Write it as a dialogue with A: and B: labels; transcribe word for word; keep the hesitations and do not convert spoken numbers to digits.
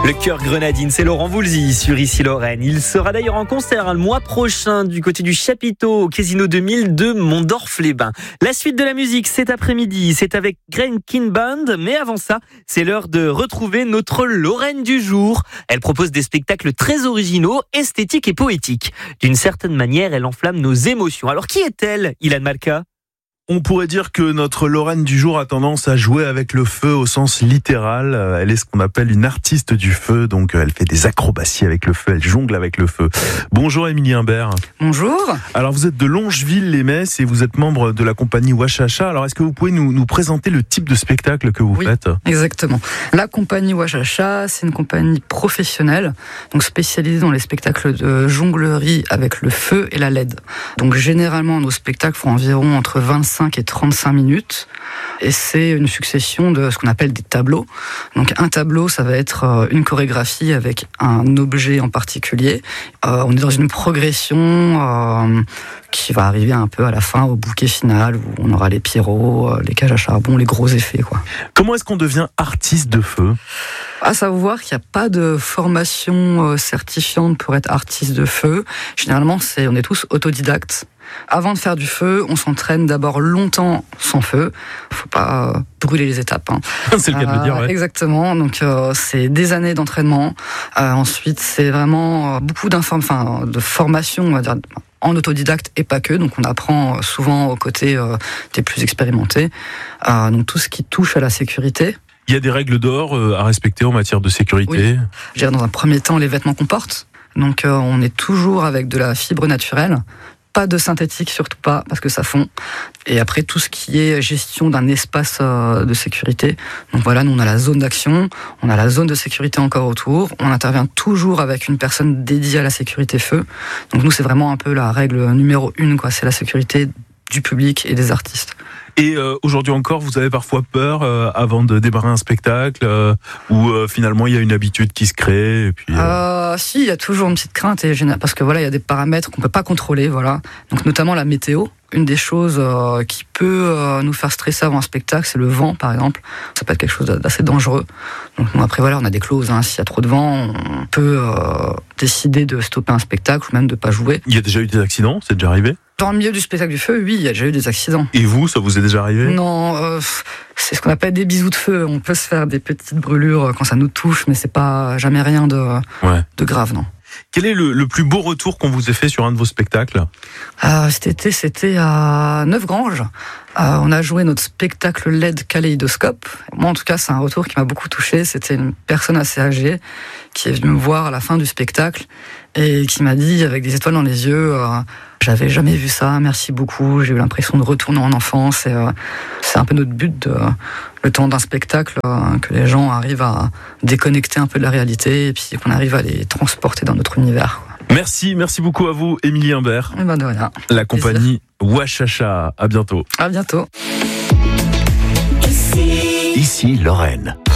A: Le cœur grenadine, c'est Laurent Voulzy sur Ici Lorraine. Il sera d'ailleurs en concert hein, le mois prochain du côté du chapiteau au Casino deux mille de Mondorf-les-Bains. La suite de la musique cet après-midi, c'est avec Grenkin Band. Mais avant ça, c'est l'heure de retrouver notre Lorraine du jour. Elle propose des spectacles très originaux, esthétiques et poétiques. D'une certaine manière, elle enflamme nos émotions. Alors qui est-elle, Ilan Malka ?
B: On pourrait dire que notre Lorraine du jour a tendance à jouer avec le feu au sens littéral. Elle est ce qu'on appelle une artiste du feu, donc elle fait des acrobaties avec le feu, elle jongle avec le feu. Bonjour Émilie Imbert.
C: Bonjour.
B: Alors vous êtes de Longeville-les-Metz et vous êtes membre de la compagnie Wachacha. Alors est-ce que vous pouvez nous, nous présenter le type de spectacle que vous
C: oui,
B: faites ?
C: Exactement. La compagnie Wachacha, c'est une compagnie professionnelle, donc spécialisée dans les spectacles de jonglerie avec le feu et la L E D. Donc généralement nos spectacles font environ entre vingt-cinq et trente-cinq minutes et c'est une succession de ce qu'on appelle des tableaux. Donc un tableau, ça va être une chorégraphie avec un objet en particulier. Euh, on est dans une progression euh, qui va arriver un peu à la fin, au bouquet final, où on aura les pyros, les cages à charbon, les gros effets, quoi.
B: Comment est-ce qu'on devient artiste de feu ?
C: À savoir qu'il n'y a pas de formation certifiante pour être artiste de feu. Généralement, c'est, on est tous autodidactes. Avant de faire du feu, on s'entraîne d'abord longtemps sans feu. Il ne faut pas euh, brûler les étapes. Hein.
B: C'est le cas de le dire, ouais.
C: Exactement. Donc, euh, c'est des années d'entraînement. Euh, ensuite, c'est vraiment euh, beaucoup d'inform- enfin, de formation, on va dire, en autodidacte et pas que. Donc, on apprend souvent aux côtés euh, des plus expérimentés. Euh, donc, tout ce qui touche à la sécurité.
B: Il y a des règles d'or à respecter en matière de sécurité.
C: Oui. Je dirais dans un premier temps les vêtements qu'on porte. Donc euh, on est toujours avec de la fibre naturelle, pas de synthétique surtout pas parce que ça fond. Et après tout ce qui est gestion d'un espace euh, de sécurité. Donc voilà, nous on a la zone d'action, on a la zone de sécurité encore autour. On intervient toujours avec une personne dédiée à la sécurité feu. Donc nous c'est vraiment un peu la règle numéro une, quoi. C'est la sécurité du public et des artistes.
B: Et euh, aujourd'hui encore, vous avez parfois peur euh, avant de démarrer un spectacle euh, où euh, finalement il y a une habitude qui se crée et puis, euh...
C: Euh, si, il y a toujours une petite crainte et, parce que voilà, il y a des paramètres qu'on peut pas contrôler, voilà. Donc notamment la météo. Une des choses euh, qui peut euh, nous faire stresser avant un spectacle, c'est le vent, par exemple. Ça peut être quelque chose d'assez dangereux. Donc bon, après voilà, on a des clauses. Hein. S'il y a trop de vent, on peut euh, décider de stopper un spectacle ou même de pas jouer.
B: Il y a déjà eu des accidents, c'est déjà arrivé ?
C: Dans le milieu du spectacle du feu, oui, il y a déjà eu des accidents.
B: Et vous, ça vous est déjà arrivé ?
C: Non, euh, c'est ce qu'on appelle des bisous de feu. On peut se faire des petites brûlures quand ça nous touche, mais c'est pas jamais rien de,
B: ouais.
C: de grave, non.
B: Quel est le, le plus beau retour qu'on vous ait fait sur un de vos spectacles ?
C: euh, Cet été, c'était à Neufgrange. Euh, on a joué notre spectacle L E D Kaléidoscope. Moi, en tout cas, c'est un retour qui m'a beaucoup touché. C'était une personne assez âgée qui est venue me voir à la fin du spectacle et qui m'a dit, avec des étoiles dans les yeux, euh, j'avais jamais vu ça, merci beaucoup. J'ai eu l'impression de retourner en enfance. Et, euh, c'est un peu notre but, de, le temps d'un spectacle, euh, que les gens arrivent à déconnecter un peu de la réalité et puis qu'on arrive à les transporter dans notre univers.
B: Merci, merci beaucoup à vous, Émilie Imbert.
C: Eh ben de rien.
B: La compagnie Wachacha. À bientôt.
C: À bientôt.
D: Ici Lorraine.